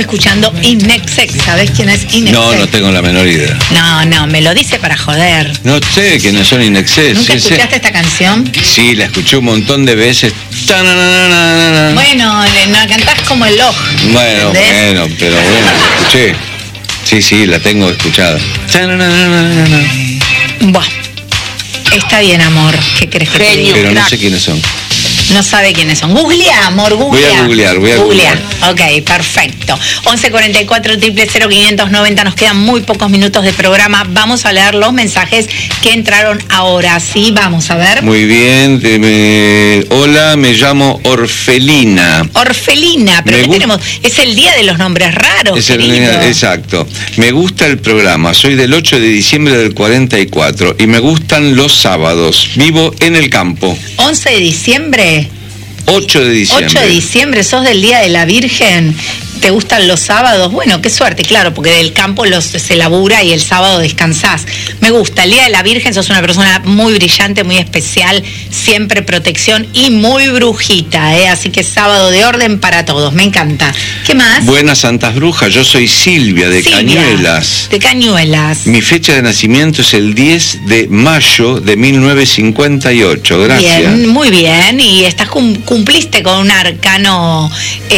Escuchando Inexex, ¿sabés quién es Inexex? No tengo la menor idea. No, me lo dice para joder. No sé quiénes son Inexex. ¿Nunca escuchaste esta canción? Sí, la escuché un montón de veces. Bueno, la cantás como el ojo. Bueno, pero la escuché. Sí, la tengo escuchada. Buah, está bien, amor. ¿Qué crees que te diga? Pero no sé quiénes son. No sabe quiénes son. Googlea, amor, googlea. Voy a googlear. Ok, perfecto. 1144 000 590. Nos quedan muy pocos minutos de programa. Vamos a leer los mensajes que entraron ahora. Sí, vamos a ver. Muy bien. Hola, me llamo Orfelina. Orfelina, pero ¿qué tenemos? Es el día de los nombres raros, exacto. Me gusta el programa. Soy del 8 de diciembre del 44 y me gustan los sábados. Vivo en el campo. 11 de diciembre. 8 de diciembre. 8 de diciembre, sos del Día de la Virgen. ¿Te gustan los sábados? Bueno, qué suerte, claro, porque del campo se labura y el sábado descansás. Me gusta, el Día de la Virgen, sos una persona muy brillante, muy especial, siempre protección y muy brujita, así que sábado de orden para todos, me encanta. ¿Qué más? Buenas Santas Brujas, yo soy Silvia de Cañuelas. De Cañuelas. Mi fecha de nacimiento es el 10 de mayo de 1958, gracias. Bien, muy bien, y cumpliste con un arcano...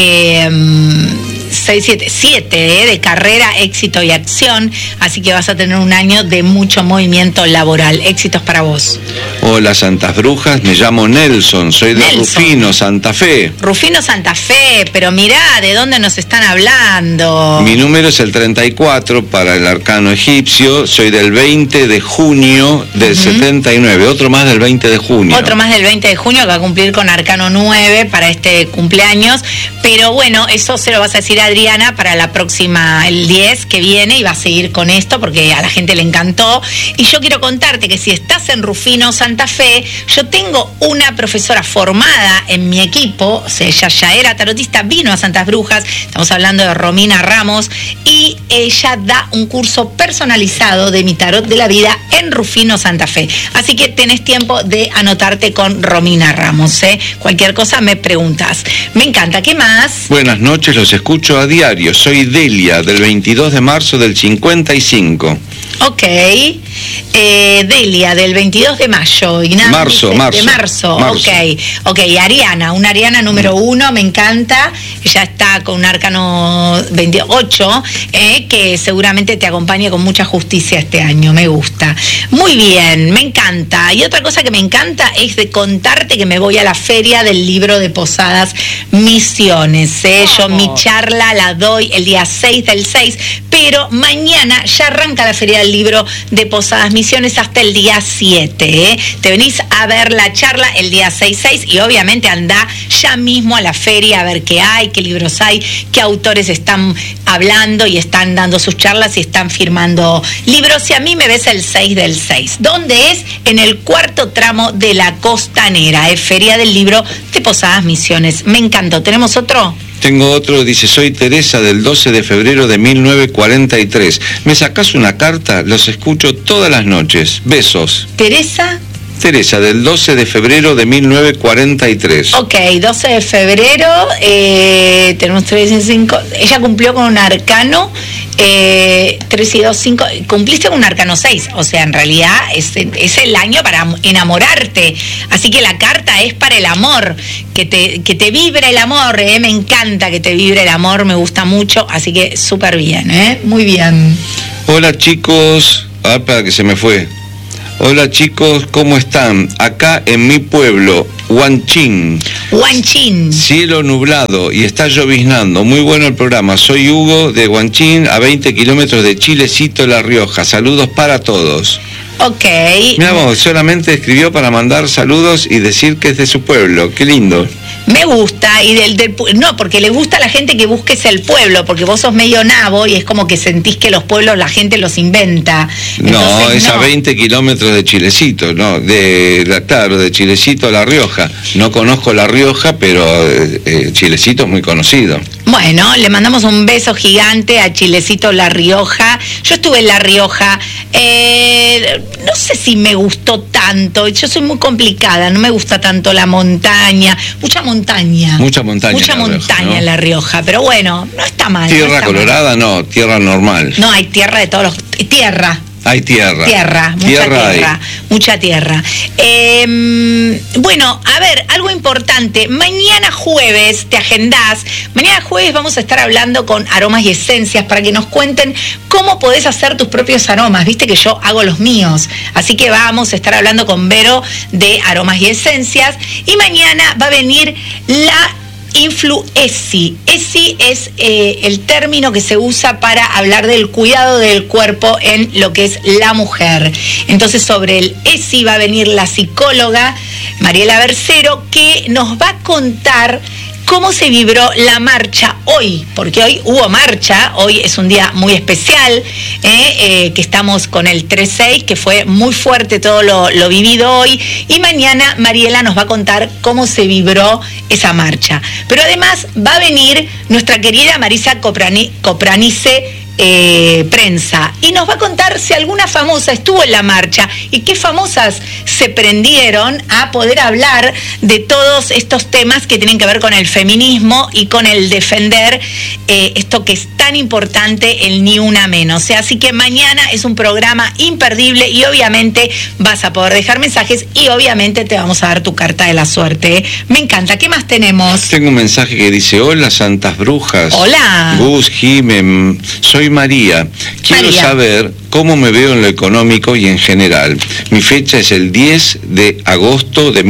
677 de carrera, éxito y acción, así que vas a tener un año de mucho movimiento laboral. Éxitos para vos. Hola Santas Brujas, me llamo Nelson, soy de Rufino, Santa Fe. Rufino, Santa Fe, pero mirá, ¿de dónde nos están hablando? Mi número es el 34 para el arcano egipcio, soy del 20 de junio del 79, otro más del 20 de junio. Otro más del 20 de junio que va a cumplir con arcano 9 para este cumpleaños, pero bueno, eso se lo vas a decir a Adriana para la próxima, el 10 que viene, y va a seguir con esto porque a la gente le encantó. Y yo quiero contarte que si estás en Rufino, Santa Fe, yo tengo una profesora formada en mi equipo, o sea, ella ya era tarotista, vino a Santas Brujas, estamos hablando de Romina Ramos, y ella da un curso personalizado de mi tarot de la vida en Rufino, Santa Fe. Así que tenés tiempo de anotarte con Romina Ramos, Cualquier cosa me preguntas. Me encanta. ¿Qué más? Buenas noches, los escucho a diario. Soy Delia, del 22 de marzo del 55. Ok. Delia, del 22 de mayo. Marzo. De marzo. Ok. Ariana, una Ariana número 1, me encanta. Ella está con un arcano 28, que seguramente te acompaña con mucha justicia este año. Me gusta. Muy bien, me encanta. Y otra cosa que me encanta es de contarte que me voy a la feria del libro de Posadas Misiones. Yo mi charla la doy el día 6 del 6, pero mañana ya arranca la feria del libro de Posadas Misiones hasta el día 7. Te venís a ver la charla el día 6 y obviamente andá ya mismo a la feria a ver qué hay, qué libros hay, qué autores están hablando y están dando sus charlas y están firmando libros. Y a mí me ves el 6 del 6. ¿Dónde es? En el cuarto tramo de la Costanera, feria del libro de Posadas Misiones. Me encantó. ¿Tenemos otro? Tengo otro, dice, soy Teresa del 12 de febrero de 1943. ¿Me sacás una carta? Los escucho todas las noches. Besos. ¿Teresa? Teresa, del 12 de febrero de 1943. Ok, 12 de febrero, tenemos 3 y 5. Ella cumplió con un arcano 3 y 2, 5. Cumpliste con un arcano 6. O sea, en realidad es el año para enamorarte. Así que la carta es para el amor. Que te vibre el amor. Me encanta que te vibre el amor. Me gusta mucho. Así que súper bien. Muy bien. Hola, chicos. Para que se me fue. Hola chicos, ¿cómo están? Acá en mi pueblo, Huanchín. Cielo nublado y está lloviznando. Muy bueno el programa. Soy Hugo de Huanchín, a 20 kilómetros de Chilecito, La Rioja. Saludos para todos. Ok. Mirá, solamente escribió para mandar saludos y decir que es de su pueblo. Qué lindo. Me gusta, y no, porque le gusta a la gente que busques el pueblo, porque vos sos medio nabo y es como que sentís que los pueblos la gente los inventa. Entonces, no, es a 20 kilómetros de Chilecito, ¿no? Claro, de Chilecito a La Rioja. No conozco La Rioja, pero Chilecito es muy conocido. Bueno, le mandamos un beso gigante a Chilecito La Rioja. Yo estuve en La Rioja, no sé si me gustó tanto. Yo soy muy complicada, no me gusta tanto la montaña. Mucha montaña en La Rioja, pero bueno, no está mal. ¿Tierra colorada? No, tierra normal. No, hay tierra de todos los... Tierra. Hay tierra. Mucha tierra. Bueno, a ver, algo importante. Mañana jueves, te agendás. Mañana jueves vamos a estar hablando con Aromas y Esencias para que nos cuenten cómo podés hacer tus propios aromas. Viste que yo hago los míos. Así que vamos a estar hablando con Vero de Aromas y Esencias. Y mañana va a venir la Influ-Essi. Essi es el término que se usa para hablar del cuidado del cuerpo en lo que es la mujer. Entonces, sobre el Essi va a venir la psicóloga Mariela Bercero, que nos va a contar cómo se vibró la marcha hoy, porque hoy hubo marcha, hoy es un día muy especial, que estamos con el 3-6, que fue muy fuerte todo lo vivido hoy, y mañana Mariela nos va a contar cómo se vibró esa marcha. Pero además va a venir nuestra querida Marisa Copranice, prensa, y nos va a contar si alguna famosa estuvo en la marcha y qué famosas se prendieron a poder hablar de todos estos temas que tienen que ver con el feminismo y con el defender esto que es tan importante, el ni una menos. Así que mañana es un programa imperdible y obviamente vas a poder dejar mensajes y obviamente te vamos a dar tu carta de la suerte. Me encanta. ¿Qué más tenemos? Tengo un mensaje que dice: hola, santas brujas. Hola. Gus, Jimen, soy María. Quiero saber cómo me veo en lo económico y en general. Mi fecha es el 10 de agosto de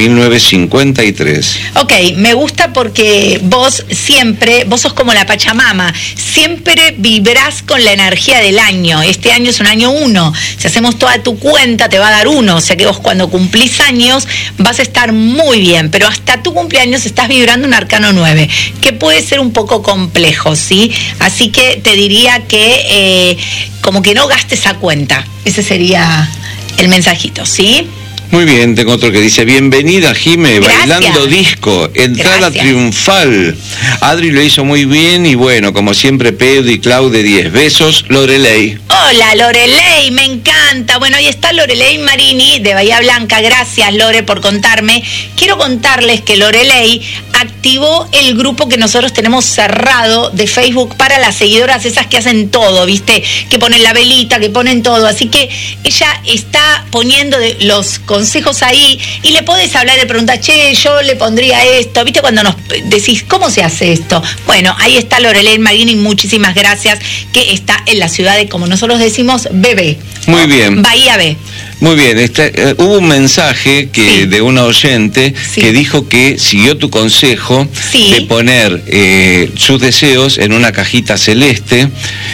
1953. Ok, me gusta porque vos sos como la Pachamama, siempre vibrás con la energía del año. Este año es un año 1. Si hacemos toda tu cuenta te va a dar 1. O sea que vos cuando cumplís años vas a estar muy bien, pero hasta tu cumpleaños estás vibrando un arcano 9, que puede ser un poco complejo, ¿sí? Así que te diría que como que no gastes a cuenta. Ese sería el mensajito, ¿sí? Muy bien, tengo otro que dice: bienvenida, Jime, bailando disco, entrada triunfal. Adri lo hizo muy bien y bueno, como siempre, Pedro y Clau de 10. Besos, Lorelei. Hola, Lorelei, me encanta. Bueno, ahí está Lorelei Marini de Bahía Blanca. Gracias, Lore, por contarme. Quiero contarles que Lorelei activó el grupo que nosotros tenemos cerrado de Facebook para las seguidoras esas que hacen todo, ¿viste? Que ponen la velita, que ponen todo. Así que ella está poniendo los consejos ahí y le podés hablar, le preguntas: che, yo le pondría esto, ¿viste? Cuando nos decís, ¿cómo se hace esto? Bueno, ahí está Lorelei Marini, muchísimas gracias, que está en la ciudad de, como nosotros decimos, BB. Muy bien. Bahía B. Muy bien, hubo un mensaje de una oyente que dijo que siguió tu consejo de poner sus deseos en una cajita celeste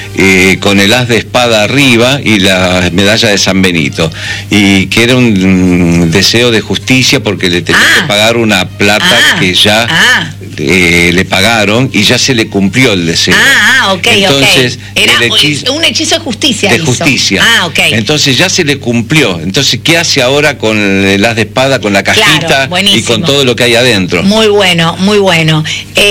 con el as de espada arriba y la medalla de San Benito, y que era un deseo de justicia porque le tenía que pagar una plata que ya le pagaron y ya se le cumplió el deseo. Ok. Entonces, era un hechizo de justicia. Justicia. Entonces ya se le cumplió. Entonces, ¿qué hace ahora con el as de espada, con la cajita y con todo lo que hay adentro? Muy bueno, muy bueno.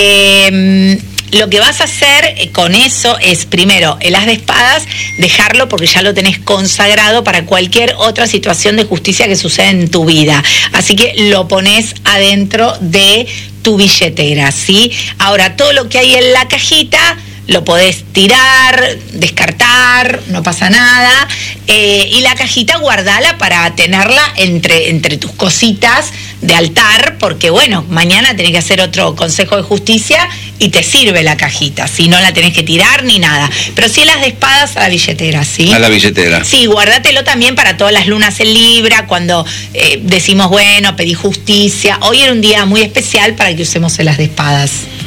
Lo que vas a hacer con eso es, primero, el as de espadas, dejarlo porque ya lo tenés consagrado para cualquier otra situación de justicia que suceda en tu vida. Así que lo pones adentro de tu billetera, ¿sí? Ahora, todo lo que hay en la cajita lo podés tirar, descartar, no pasa nada, y la cajita guardala para tenerla entre tus cositas de altar, porque bueno, mañana tenés que hacer otro consejo de justicia y te sirve la cajita, si no la tenés que tirar ni nada. Pero sí, las de espadas a la billetera, ¿sí? A la billetera. Sí, guárdatelo también para todas las lunas en Libra, cuando decimos, bueno, pedí justicia. Hoy era un día muy especial para que usemos las de espadas.